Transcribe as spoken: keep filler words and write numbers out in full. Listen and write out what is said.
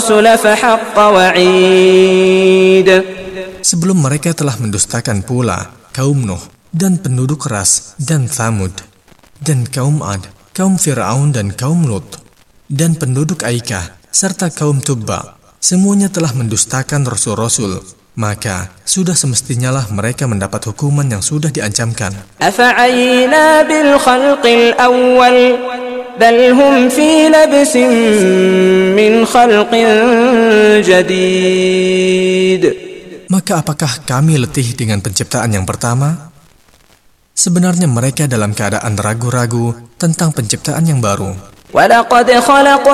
الرسل فحق وعيد. Sebelum mereka telah mendustakan pula kaum Nuh dan penduduk Ras dan Thamud, dan kaum Ad, kaum Fir'aun dan kaum Lut, dan penduduk Aikah, serta kaum Tubba. Semuanya telah mendustakan Rasul-Rasul. Maka sudah semestinya lah mereka mendapat hukuman yang sudah diancamkan. أفعينا بالخلق الأول بل هم في لبس من خلق جديد. Maka apakah kami letih dengan penciptaan yang pertama? Sebenarnya mereka dalam keadaan ragu-ragu tentang penciptaan yang baru. وَلَقَدْ خَلَقْنَا